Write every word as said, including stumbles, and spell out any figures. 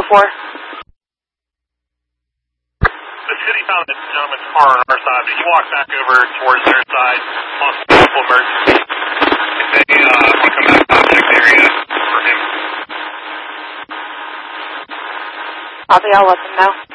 four. The city found this gentleman's car on our side, but he walked back over towards their side, possible emergency. And they uh, want to come back to the object area for him. Copy, I'll let them know.